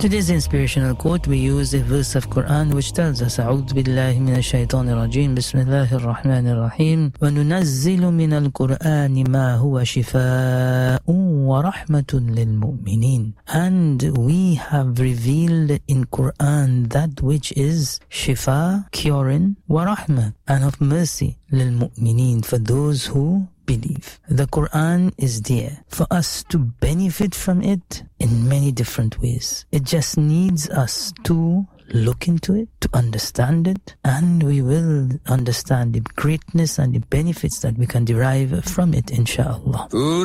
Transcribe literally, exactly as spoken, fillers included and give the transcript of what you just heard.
Today's inspirational quote, we use a verse of Quran which tells us, أعوذ بالله من الشيطان الرجيم بسم الله الرحمن الرحيم وننزل من القرآن ما هو شفاء ورحمة للمؤمنين. And we have revealed in Quran that which is shifa, curing, ورحمة, and of mercy, للمؤمنين, for those who believe. The Quran is there for us to benefit from it in many different ways. It just needs us to look into it, to understand it, and we will understand the greatness and the benefits that we can derive from it, inshallah.